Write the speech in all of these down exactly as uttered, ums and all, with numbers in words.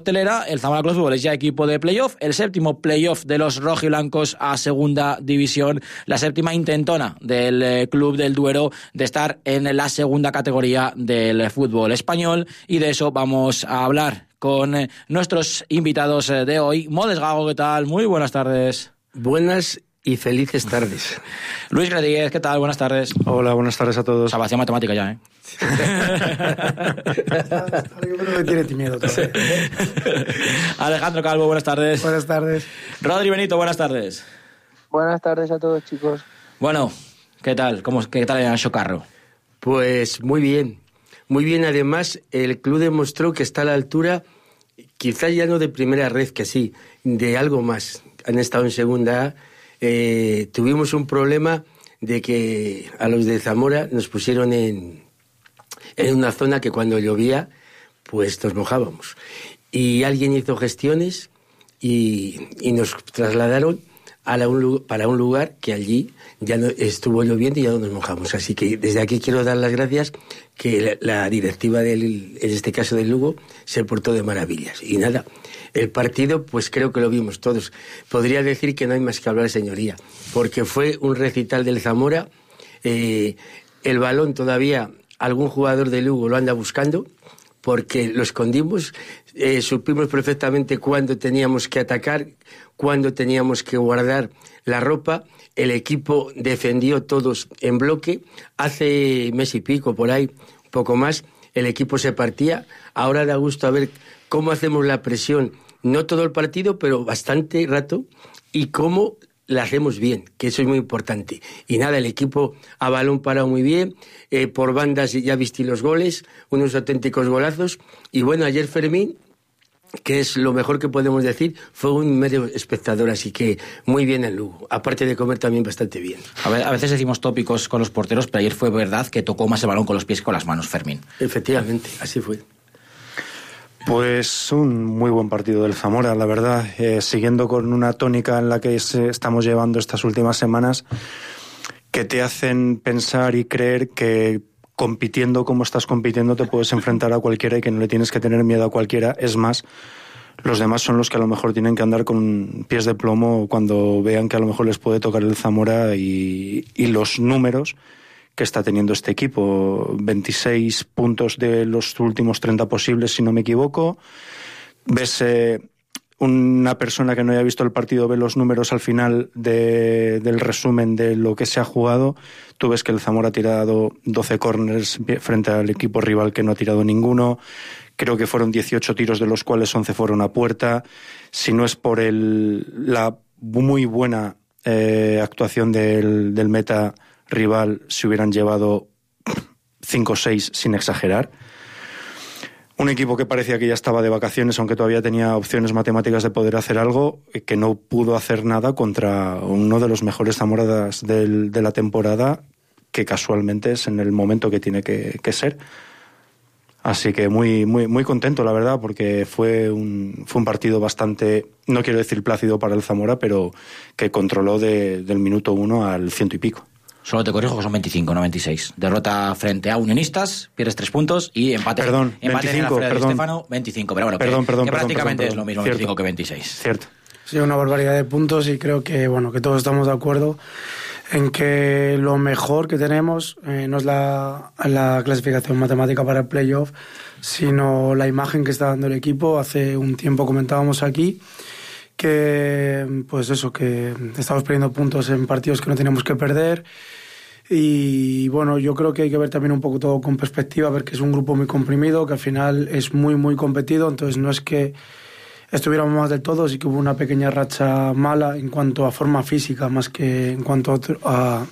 Telera, el Zamora Club de Fútbol es ya equipo de playoff, el séptimo playoff de los rojiblancos a segunda división, la séptima intentona del eh, Club del Duero de estar en la segunda categoría del fútbol español, y de eso vamos a hablar con eh, nuestros invitados eh, de hoy. Modes Gago, ¿qué tal? Muy buenas tardes. Buenas y felices tardes. Luis Rodríguez, ¿qué tal? Buenas tardes. Hola, buenas tardes a todos. Salvación matemática ya, ¿eh? Yo creo que tiene miedo todavía. Alejandro Calvo, buenas tardes. Buenas tardes. Rodri Benito, buenas tardes. Buenas tardes a todos, chicos. Bueno, ¿qué tal? ¿Cómo, qué tal en el Socarro? Pues muy bien. Muy bien, además, el club demostró que está a la altura, quizás ya no de primera red, que sí, de algo más. Han estado en segunda A. Eh, tuvimos un problema de que a los de Zamora nos pusieron en, en una zona que cuando llovía, pues nos mojábamos. Y alguien hizo gestiones y, y nos trasladaron a la, un, para un lugar que allí ya no estuvo lloviendo y ya no nos mojamos. Así que desde aquí quiero dar las gracias que la, la directiva del, en este caso del Lugo, se portó de maravillas. Y nada, el partido pues creo que lo vimos todos. Podría decir que no hay más que hablar, señoría, porque fue un recital del Zamora. Eh, el balón todavía algún jugador del Lugo lo anda buscando, porque lo escondimos, eh, supimos perfectamente cuándo teníamos que atacar, cuándo teníamos que guardar la ropa. El equipo defendió todos en bloque. Hace mes y pico, por ahí, un poco más, el equipo se partía. Ahora da gusto a ver cómo hacemos la presión, no todo el partido, pero bastante rato, y cómo la hacemos bien, que eso es muy importante. Y nada, el equipo a balón parado muy bien, eh, por bandas ya viste los goles, unos auténticos golazos. Y bueno, ayer Fermín, que es lo mejor que podemos decir, fue un medio espectador, así que muy bien el Lugo, aparte de comer también bastante bien. A, ver, a veces decimos tópicos con los porteros, pero ayer fue verdad que tocó más el balón con los pies que con las manos, Fermín. Efectivamente, así fue. Pues un muy buen partido del Zamora, la verdad, eh, siguiendo con una tónica en la que estamos llevando estas últimas semanas, que te hacen pensar y creer que compitiendo como estás compitiendo te puedes enfrentar a cualquiera y que no le tienes que tener miedo a cualquiera. Es más, los demás son los que a lo mejor tienen que andar con pies de plomo cuando vean que a lo mejor les puede tocar el Zamora y, y los números que está teniendo este equipo. veintiséis puntos de los últimos treinta posibles, si no me equivoco. Ves eh, una persona que no haya visto el partido, ve los números al final de, del resumen de lo que se ha jugado. Tú ves que el Zamora ha tirado doce córners frente al equipo rival, que no ha tirado ninguno. Creo que fueron dieciocho tiros, de los cuales once fueron a puerta. Si no es por el, la muy buena eh, actuación del, del meta rival, se hubieran llevado cinco o seis sin exagerar. Un equipo que parecía que ya estaba de vacaciones, aunque todavía tenía opciones matemáticas de poder hacer algo, que no pudo hacer nada contra uno de los mejores Zamoras del, de la temporada, que casualmente es en el momento que tiene que, que ser. Así que muy, muy, muy contento, la verdad, porque fue un, fue un partido bastante, no quiero decir plácido para el Zamora, pero que controló de, del minuto uno al ciento y pico. Solo te corrijo que son veinticinco, no veintiséis. Derrota frente a Unionistas, pierdes tres puntos, y empate, perdón, empate veinticinco, en la perdón. de Estefano, veinticinco. Pero bueno, perdón, que, perdón, que perdón, prácticamente perdón, es lo mismo, cierto. veinticinco que veintiséis. Cierto. Sí, una barbaridad de puntos, y creo que bueno que todos estamos de acuerdo en que lo mejor que tenemos eh, no es la, la clasificación matemática para el playoff, sino la imagen que está dando el equipo. Hace un tiempo comentábamos aquí que pues eso, que estamos perdiendo puntos en partidos que no teníamos que perder. Y bueno, yo creo que hay que ver también un poco todo con perspectiva, ver que es un grupo muy comprimido, que al final es muy muy competido. Entonces no es que estuviéramos más del todo, sí que hubo una pequeña racha mala en cuanto a forma física, más que en cuanto a, otro, a,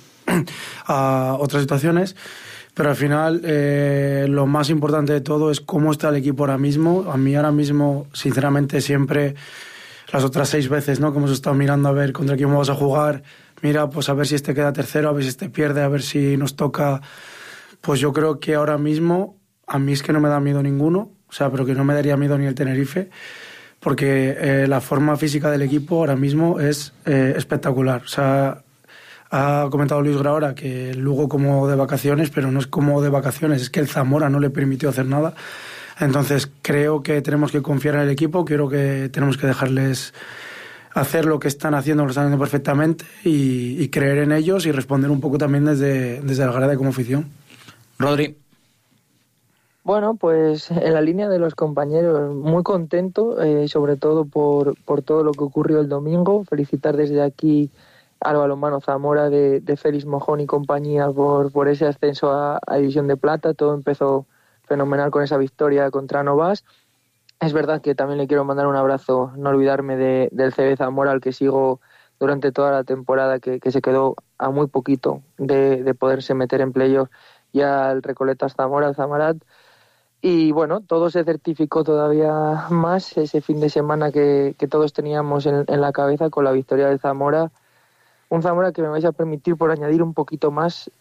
a otras situaciones. Pero al final eh, lo más importante de todo es cómo está el equipo ahora mismo. A mí ahora mismo, sinceramente, siempre las otras seis veces, ¿no?, que hemos estado mirando a ver contra quién vamos a jugar, mira, pues a ver si este queda tercero, a ver si este pierde, a ver si nos toca. Pues yo creo que ahora mismo a mí es que no me da miedo ninguno, o sea, pero que no me daría miedo ni el Tenerife, porque eh, la forma física del equipo ahora mismo es eh, espectacular. O sea, ha comentado Luis Graora que el Lugo como de vacaciones, pero no es como de vacaciones, es que el Zamora no le permitió hacer nada. Entonces creo que tenemos que confiar en el equipo, creo que tenemos que dejarles hacer lo que están haciendo, lo están haciendo perfectamente y, y creer en ellos y responder un poco también desde, desde la grada como afición. Rodri. Bueno, pues en la línea de los compañeros, muy contento, eh, sobre todo por, por todo lo que ocurrió el domingo. Felicitar desde aquí al balonmano Zamora de, de Félix Mojón y compañía por, por ese ascenso a, a División de Plata. Todo empezó fenomenal con esa victoria contra Novas. Es verdad que también le quiero mandar un abrazo, no olvidarme de, del C B Zamora, al que sigo durante toda la temporada, que, que se quedó a muy poquito de, de poderse meter en playoff, y al Recoletas Zamora, al Zamarat. Y bueno, todo se certificó todavía más ese fin de semana que, que todos teníamos en, en la cabeza con la victoria del Zamora. Un Zamora que me vais a permitir, por añadir un poquito más,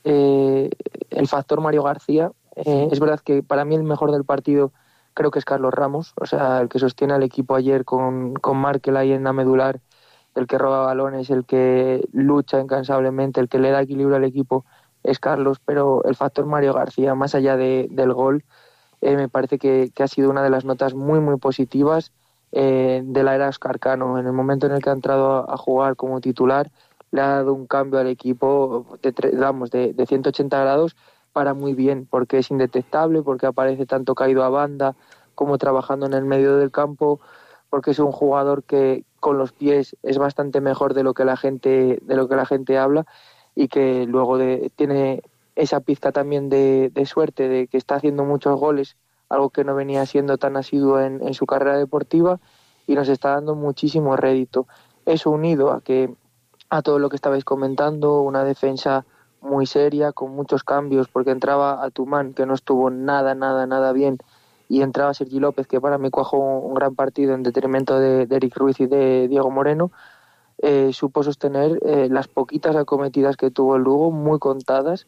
eh, el factor Mario García. Eh, es verdad que para mí el mejor del partido creo que es Carlos Ramos, o sea, el que sostiene al equipo ayer con, con Markel ahí en la medular, el que roba balones, el que lucha incansablemente, el que le da equilibrio al equipo es Carlos, pero el factor Mario García, más allá de, del gol, Eh, me parece que, que ha sido una de las notas muy muy positivas eh, de la era Óscar Cano. En el momento en el que ha entrado a, a jugar como titular, le ha dado un cambio al equipo de, vamos, de, de ciento ochenta grados para muy bien, porque es indetectable, porque aparece tanto caído a banda como trabajando en el medio del campo, porque es un jugador que con los pies es bastante mejor de lo que la gente, de lo que la gente habla, y que luego de, tiene esa pizca también de, de suerte, de que está haciendo muchos goles, algo que no venía siendo tan asiduo en, en su carrera deportiva, y nos está dando muchísimo rédito. Eso unido a que a todo lo que estabais comentando, una defensa muy seria, con muchos cambios, porque entraba Atumán, que no estuvo nada, nada, nada bien, y entraba Sergi López, que para mí cuajó un gran partido en detrimento de, de Eric Ruiz y de Diego Moreno. Eh, supo sostener eh, las poquitas acometidas que tuvo el Lugo, muy contadas,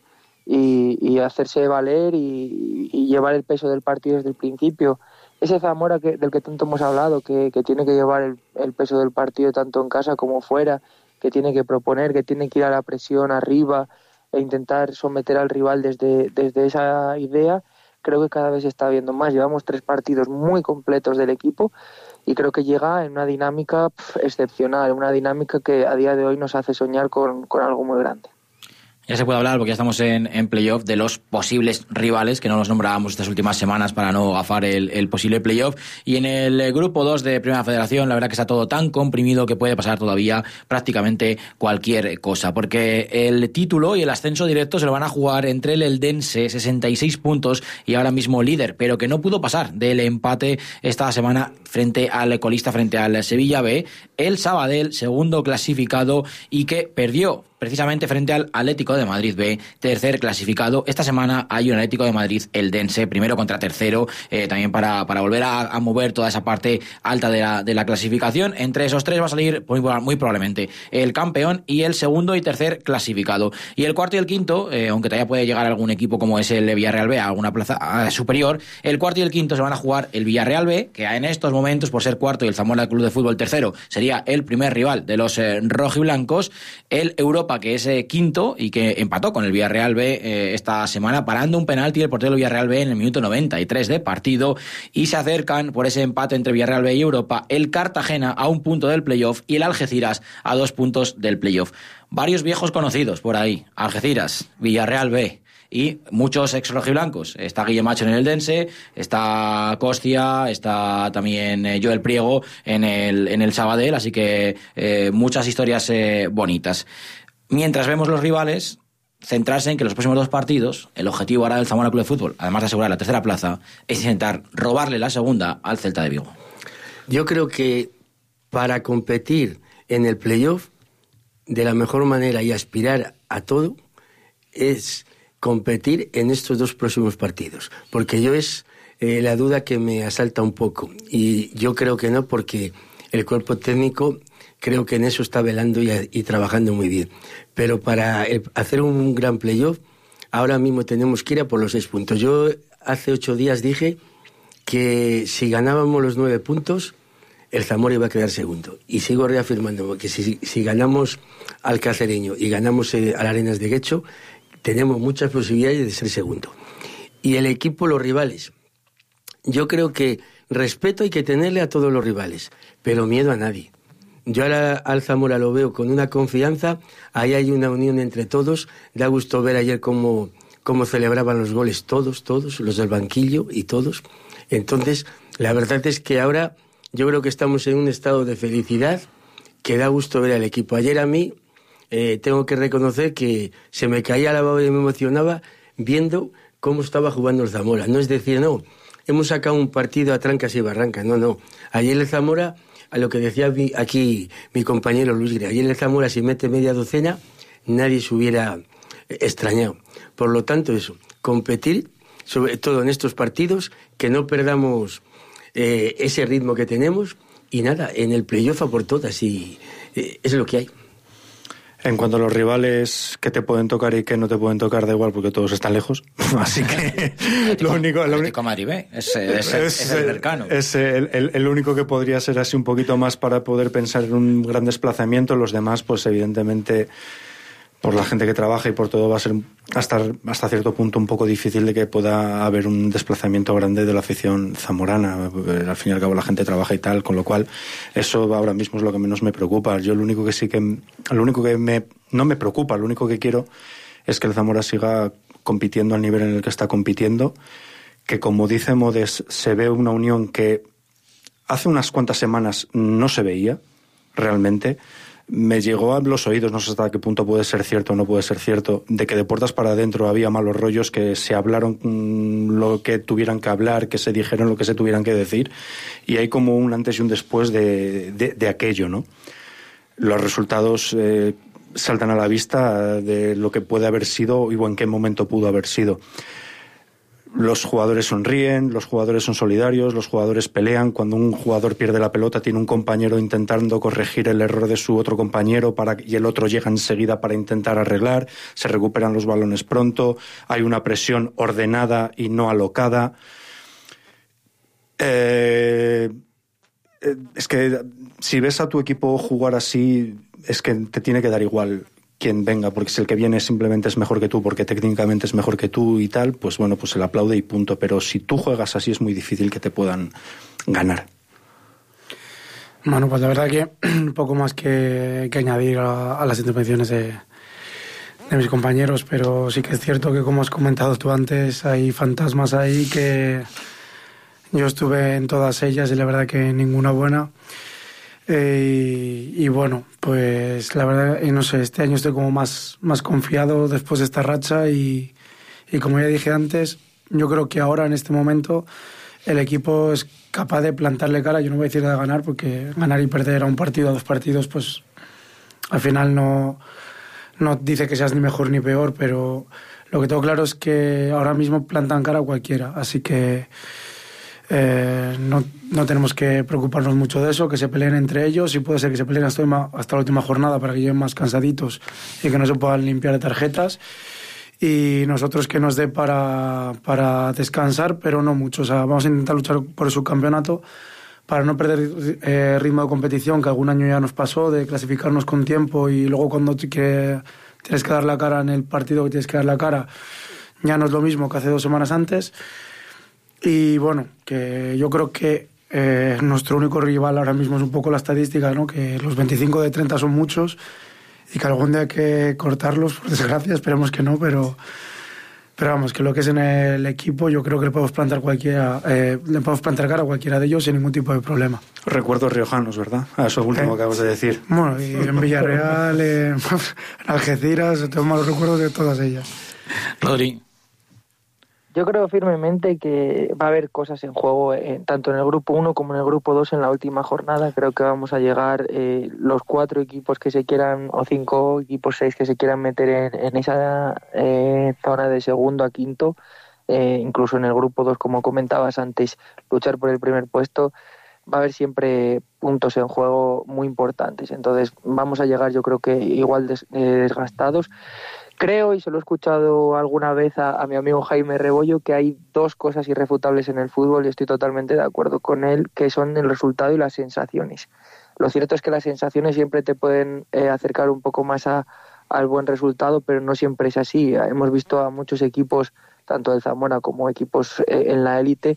y, y hacerse valer y, y llevar el peso del partido desde el principio. Ese Zamora que, del que tanto hemos hablado, que, que tiene que llevar el, el peso del partido tanto en casa como fuera, que tiene que proponer, que tiene que ir a la presión arriba e intentar someter al rival desde, desde esa idea, creo que cada vez se está viendo más. Llevamos tres partidos muy completos del equipo y creo que llega en una dinámica pff, excepcional, una dinámica que a día de hoy nos hace soñar con, con algo muy grande. Ya se puede hablar, porque ya estamos en, en playoff, de los posibles rivales, que no los nombrábamos estas últimas semanas para no gafar el, el posible playoff. Y en el grupo dos de Primera Federación, la verdad que está todo tan comprimido que puede pasar todavía prácticamente cualquier cosa, porque el título y el ascenso directo se lo van a jugar entre el Eldense, sesenta y seis puntos, y ahora mismo líder, pero que no pudo pasar del empate esta semana frente al colista, frente al Sevilla B, el Sabadell, segundo clasificado, y que perdió precisamente frente al Atlético de Madrid B, tercer clasificado. Esta semana hay un Atlético de Madrid Eldense, primero contra tercero, eh, también para, para volver a, a mover toda esa parte alta de la, de la clasificación. Entre esos tres va a salir muy, muy probablemente el campeón y el segundo y tercer clasificado. Y el cuarto y el quinto, eh, aunque todavía puede llegar algún equipo como es el Villarreal B a alguna plaza a, superior, el cuarto y el quinto se van a jugar el Villarreal B, que en estos momentos, por ser cuarto, y el Zamora Club de Fútbol tercero, sería el primer rival de los eh, rojiblancos. El Europa, que es eh, quinto y que empató con el Villarreal B eh, esta semana, parando un penalti del portero del Villarreal B en el minuto noventa y tres de partido, y se acercan por ese empate entre Villarreal B y Europa el Cartagena a un punto del playoff y el Algeciras a dos puntos del playoff. Varios viejos conocidos por ahí: Algeciras, Villarreal B y muchos ex rojiblancos. Está Guillemacho en el Eldense, está Costia, está también eh, Joel Priego en el, en el Sabadell, así que eh, muchas historias eh, bonitas. Mientras vemos los rivales centrarse en que los próximos dos partidos, el objetivo ahora del Zamora Club de Fútbol, además de asegurar la tercera plaza, es intentar robarle la segunda al Celta de Vigo. Yo creo que para competir en el playoff de la mejor manera y aspirar a todo es competir en estos dos próximos partidos, porque yo es eh, la duda que me asalta un poco, y yo creo que no, porque el cuerpo técnico creo que en eso está velando y, y trabajando muy bien. Pero para el, hacer un gran playoff, ahora mismo tenemos que ir a por los seis puntos. Yo hace ocho días dije que si ganábamos los nueve puntos, el Zamora iba a quedar segundo. Y sigo reafirmando que si, si ganamos al Cacereño y ganamos eh, al Arenas de Guecho, tenemos muchas posibilidades de ser segundo. Y el equipo, los rivales, yo creo que respeto hay que tenerle a todos los rivales, pero miedo a nadie. Yo ahora al Zamora lo veo con una confianza, ahí hay una unión entre todos, da gusto ver ayer cómo, cómo celebraban los goles todos, todos, los del banquillo y todos. Entonces, la verdad es que ahora yo creo que estamos en un estado de felicidad que da gusto ver al equipo. Ayer a mí, eh, tengo que reconocer que se me caía la baba y me emocionaba viendo cómo estaba jugando el Zamora. No es decir, no, hemos sacado un partido a trancas y barrancas, no, no. Ayer el Zamora, a lo que decía mi, aquí mi compañero Luis Gre, ayer el Zamora si mete media docena, nadie se hubiera extrañado. Por lo tanto, eso, competir, sobre todo en estos partidos, que no perdamos eh, ese ritmo que tenemos, y nada, en el playoff a por todas, y eh, es lo que hay. En cuanto a los rivales que te pueden tocar y que no te pueden tocar, da igual porque todos están lejos. Así que lo único... Lo único Madrid B, es, es, es, es el cercano. Es el, el, el único que podría ser así un poquito más para poder pensar en un gran desplazamiento. Los demás, pues evidentemente, por la gente que trabaja y por todo, va a ser hasta, hasta cierto punto un poco difícil de que pueda haber un desplazamiento grande de la afición zamorana. Al fin y al cabo la gente trabaja y tal, con lo cual eso ahora mismo es lo que menos me preocupa. Yo lo único que sí que lo único que me no me preocupa, lo único que quiero es que el Zamora siga compitiendo al nivel en el que está compitiendo, que como dice Modes, se ve una unión que hace unas cuantas semanas no se veía realmente. Me llegó a los oídos, no sé hasta qué punto puede ser cierto o no puede ser cierto, de que de puertas para adentro había malos rollos, que se hablaron mmm, lo que tuvieran que hablar, que se dijeron lo que se tuvieran que decir, y hay como un antes y un después de, de, de aquello, ¿no? Los resultados eh, saltan a la vista de lo que puede haber sido y o en qué momento pudo haber sido. Los jugadores sonríen, los jugadores son solidarios, los jugadores pelean. Cuando un jugador pierde la pelota, tiene un compañero intentando corregir el error de su otro compañero para, y el otro llega enseguida para intentar arreglar. Se recuperan los balones pronto, hay una presión ordenada y no alocada. Eh, es que si ves a tu equipo jugar así, es que te tiene que dar igual quien venga, porque si el que viene simplemente es mejor que tú, porque técnicamente es mejor que tú y tal, pues bueno, pues se le aplaude y punto. Pero si tú juegas así es muy difícil que te puedan ganar. Bueno, pues la verdad que un poco más que, que añadir a, a las intervenciones de, de mis compañeros, pero sí que es cierto que, como has comentado tú antes, hay fantasmas ahí que yo estuve en todas ellas y la verdad que ninguna buena. Eh, y, y bueno, pues la verdad, y no sé, este año estoy como más, más confiado después de esta racha y, y como ya dije antes, yo creo que ahora en este momento el equipo es capaz de plantarle cara. Yo no voy a decir de ganar, porque ganar y perder a un partido, a dos partidos, pues al final no, no dice que seas ni mejor ni peor, pero lo que tengo claro es que ahora mismo plantan cara a cualquiera, así que Eh, no, no tenemos que preocuparnos mucho de eso, que se peleen entre ellos, y puede ser que se peleen hasta, hasta la última jornada para que lleguen más cansaditos y que no se puedan limpiar de tarjetas, y nosotros que nos dé para, para descansar, pero no mucho. O sea, vamos a intentar luchar por el subcampeonato para no perder eh, ritmo de competición, que algún año ya nos pasó, de clasificarnos con tiempo y luego cuando te, que tienes que dar la cara en el partido que tienes que dar la cara, ya no es lo mismo que hace dos semanas antes. Y bueno, que yo creo que eh, nuestro único rival ahora mismo es un poco la estadística, ¿no? Que los veinticinco de treinta son muchos y que algún día hay que cortarlos, por desgracia, esperemos que no, pero, pero vamos, que lo que es en el equipo yo creo que le podemos plantar cualquiera, eh, le podemos plantar cara a cualquiera de ellos sin ningún tipo de problema. Recuerdos riojanos, ¿verdad? Ah, eso último ¿Eh? que acabas de decir. Bueno, y en Villarreal, en, en Algeciras, tengo malos recuerdos de todas ellas. Rodri. Yo creo firmemente que va a haber cosas en juego, eh, tanto en el grupo uno como en el grupo dos en la última jornada. Creo que vamos a llegar eh, los cuatro equipos que se quieran, o cinco equipos, seis que se quieran meter en, en esa eh, zona de segundo a quinto. Eh, incluso en el grupo dos, como comentabas antes, luchar por el primer puesto. Va a haber siempre puntos en juego muy importantes. Entonces vamos a llegar, yo creo que igual des, eh, desgastados. Creo, y se lo he escuchado alguna vez a, a mi amigo Jaime Rebollo, que hay dos cosas irrefutables en el fútbol, y estoy totalmente de acuerdo con él, que son el resultado y las sensaciones. Lo cierto es que las sensaciones siempre te pueden eh, acercar un poco más a, al buen resultado, pero no siempre es así. Hemos visto a muchos equipos, tanto del Zamora como equipos eh, en la élite,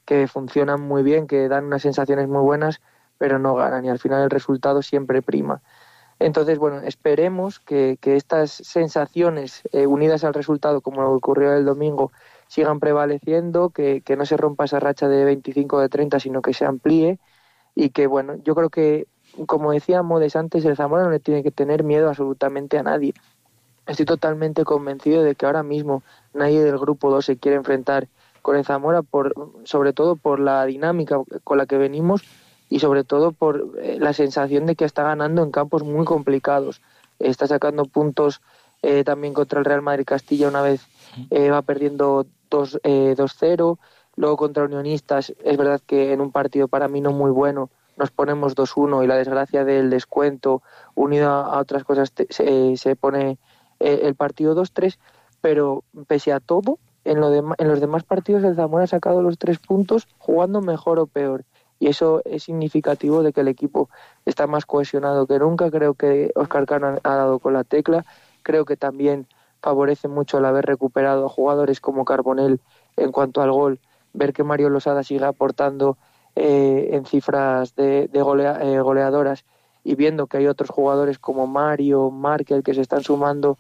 que funcionan muy bien, que dan unas sensaciones muy buenas, pero no ganan y al final el resultado siempre prima. Entonces, bueno, esperemos que, que estas sensaciones eh, unidas al resultado, como lo que ocurrió el domingo, sigan prevaleciendo, que, que no se rompa esa racha de veinticinco de treinta, sino que se amplíe y que, bueno, yo creo que, como decía Modes antes, el Zamora no le tiene que tener miedo absolutamente a nadie. Estoy totalmente convencido de que ahora mismo nadie del grupo dos se quiere enfrentar con el Zamora, por, sobre todo por la dinámica con la que venimos y sobre todo por eh, la sensación de que está ganando en campos muy complicados. Está sacando puntos eh, también contra el Real Madrid Castilla, una vez eh, va perdiendo dos cero, luego contra Unionistas, es verdad que en un partido para mí no muy bueno, nos ponemos dos uno y la desgracia del descuento, unido a, a otras cosas, te, se, se pone eh, el partido dos tres, pero pese a todo, en, lo de, en los demás partidos el Zamora ha sacado los tres puntos jugando mejor o peor. Y eso es significativo de que el equipo está más cohesionado que nunca. Creo que Óscar Cano ha dado con la tecla. Creo que también favorece mucho el haber recuperado a jugadores como Carbonell en cuanto al gol. Ver que Mario Losada sigue aportando eh, en cifras de, de golea, eh, goleadoras y viendo que hay otros jugadores como Mario, Markel, que se están sumando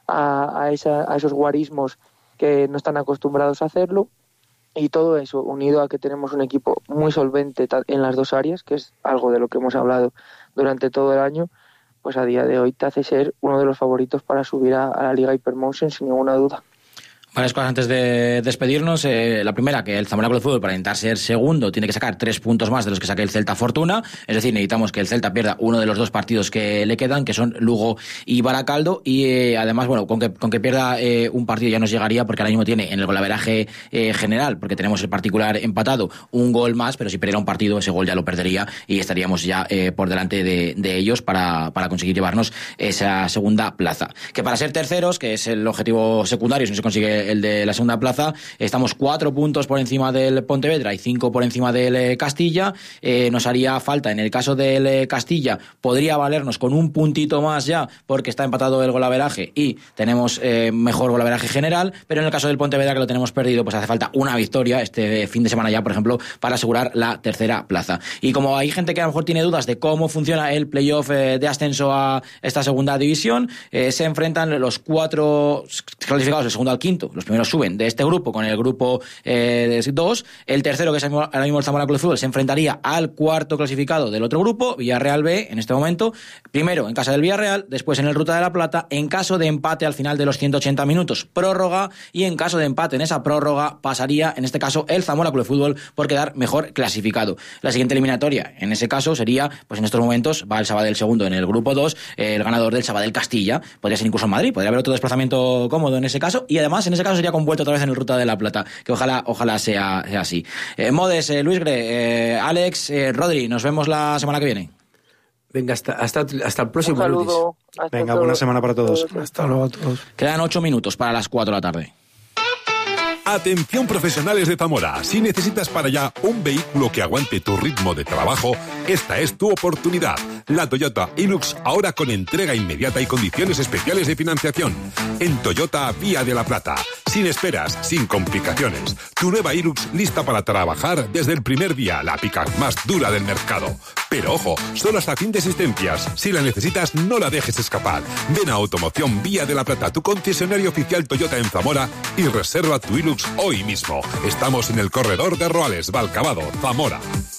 a, a, esa, a esos guarismos que no están acostumbrados a hacerlo. Y todo eso, unido a que tenemos un equipo muy solvente en las dos áreas, que es algo de lo que hemos hablado durante todo el año, pues a día de hoy te hace ser uno de los favoritos para subir a, a la Liga Hypermotion sin ninguna duda. Varias cosas antes de despedirnos. Eh, la primera, que el Zamora Club de Fútbol, para intentar ser segundo, tiene que sacar tres puntos más de los que saque el Celta Fortuna. Es decir, necesitamos que el Celta pierda uno de los dos partidos que le quedan, que son Lugo y Baracaldo. Y eh, además, bueno, con que, con que pierda eh, un partido ya nos llegaría, porque ahora mismo tiene en el golaveraje eh, general, porque tenemos el particular empatado, un gol más, pero si perdiera un partido, ese gol ya lo perdería y estaríamos ya eh, por delante de, de ellos para, para conseguir llevarnos esa segunda plaza. Que para ser terceros, que es el objetivo secundario, si no se consigue el de la segunda plaza, estamos cuatro puntos por encima del Pontevedra y cinco por encima del Castilla. Eh, nos haría falta, en el caso del Castilla, podría valernos con un puntito más ya, porque está empatado el golaveraje y tenemos eh, mejor golaveraje general, pero en el caso del Pontevedra, que lo tenemos perdido, pues hace falta una victoria este fin de semana ya, por ejemplo, para asegurar la tercera plaza. Y como hay gente que a lo mejor tiene dudas de cómo funciona el playoff eh, de ascenso a esta segunda división, eh, se enfrentan los cuatro clasificados del segundo al quinto, los primeros suben de este grupo con el grupo eh, dos, el tercero, que es ahora mismo el Zamora Club de Fútbol, se enfrentaría al cuarto clasificado del otro grupo, Villarreal B, en este momento, primero en casa del Villarreal, después en el Ruta de la Plata, en caso de empate al final de los ciento ochenta minutos, prórroga, y en caso de empate en esa prórroga, pasaría, en este caso, el Zamora Club de Fútbol por quedar mejor clasificado. La siguiente eliminatoria, en ese caso, sería, pues en estos momentos, va el Sabadell segundo en el grupo dos, eh, el ganador del Sabadell Castilla, podría ser incluso en Madrid, podría haber otro desplazamiento cómodo en ese caso, y además, en ese caso, sería convuelto otra vez en el Ruta de la Plata, que ojalá ojalá sea, sea así. Eh, Modes, eh, Luis Gre, eh, Alex, eh, Rodri, nos vemos la semana que viene. Venga, hasta, hasta, hasta el próximo Un saludo. lunes. Hasta Venga, todos. buena semana para todos. Hasta luego a todos. Quedan ocho minutos para las cuatro de la tarde. Atención profesionales de Zamora, si necesitas para allá un vehículo que aguante tu ritmo de trabajo, esta es tu oportunidad. La Toyota Hilux, ahora con entrega inmediata y condiciones especiales de financiación. En Toyota Vía de la Plata, sin esperas, sin complicaciones. Tu nueva Hilux lista para trabajar desde el primer día, la pick-up más dura del mercado. Pero ojo, solo hasta fin de existencias. Si la necesitas, no la dejes escapar. Ven a Automoción Vía de la Plata, tu concesionario oficial Toyota en Zamora, y reserva tu Hilux hoy mismo. Estamos en el corredor de Roales, Valcavado, Zamora.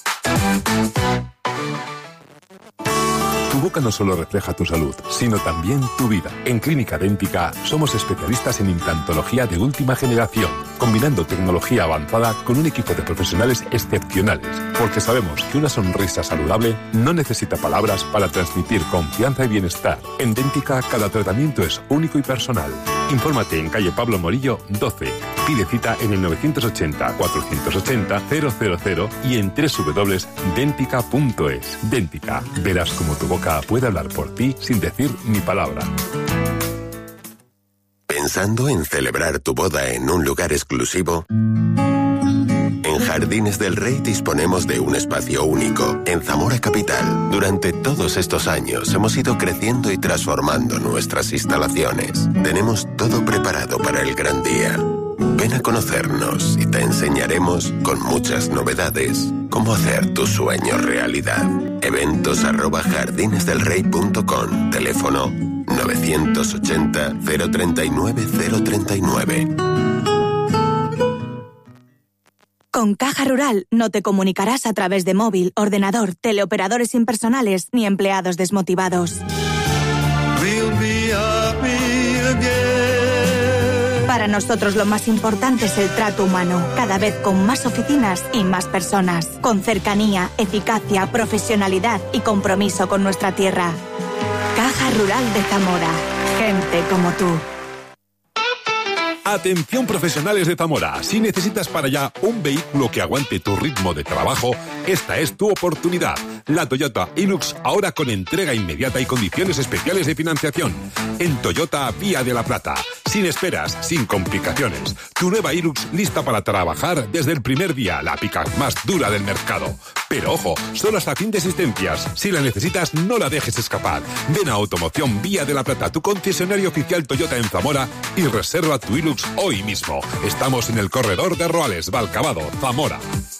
Tu boca no solo refleja tu salud, sino también tu vida. En Clínica Dẹ́ntica somos especialistas en implantología de última generación, combinando tecnología avanzada con un equipo de profesionales excepcionales, porque sabemos que una sonrisa saludable no necesita palabras para transmitir confianza y bienestar. En Dẹ́ntica cada tratamiento es único y personal. Infórmate en calle Pablo Morillo doce. Pide cita en el novecientos ochenta, cuatrocientos ochenta, cero cero cero y en doble u doble u doble u punto dentica punto es. Dẹ́ntica. Verás cómo tu boca puede hablar por ti sin decir ni palabra. ¿Pensando en celebrar tu boda en un lugar exclusivo? En Jardines del Rey disponemos de un espacio único en Zamora Capital. Durante todos estos años hemos ido creciendo y transformando nuestras instalaciones. Tenemos todo preparado para el gran día. Ven a conocernos y te enseñaremos, con muchas novedades, cómo hacer tu sueño realidad. Eventos arroba jardinesdelrey punto com. Teléfono novecientos ochenta, cero treinta y nueve, cero treinta y nueve. Con Caja Rural no te comunicarás a través de móvil, ordenador, teleoperadores impersonales ni empleados desmotivados. Para nosotros lo más importante es el trato humano, cada vez con más oficinas y más personas, con cercanía, eficacia, profesionalidad y compromiso con nuestra tierra. Caja Rural de Zamora, gente como tú. Atención profesionales de Zamora, si necesitas para allá un vehículo que aguante tu ritmo de trabajo, esta es tu oportunidad. La Toyota Hilux, ahora con entrega inmediata y condiciones especiales de financiación. En Toyota Vía de la Plata, sin esperas, sin complicaciones. Tu nueva Hilux lista para trabajar desde el primer día, la pick-up más dura del mercado. Pero ojo, solo hasta fin de existencias. Si la necesitas, no la dejes escapar. Ven a Automoción Vía de la Plata, tu concesionario oficial Toyota en Zamora, y reserva tu Hilux hoy mismo. Estamos en el corredor de Roales, Valcavado, Zamora.